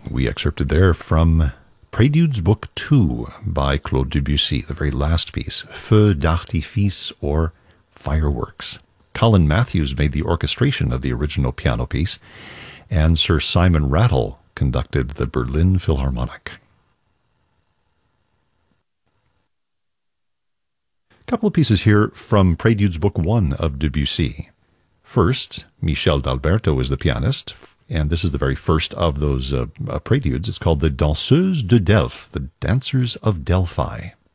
We excerpted there from Préludes Book 2 by Claude Debussy, the very last piece, Feux d'artifice, or Fireworks. Colin Matthews made the orchestration of the original piano piece, and Sir Simon Rattle conducted the Berlin Philharmonic. A couple of pieces here from Préludes Book 1 of Debussy. First, Michel d'Alberto is the pianist, and this is the very first of those preludes. It's called the Danseuses de Delphes, the Dancers of Delphi.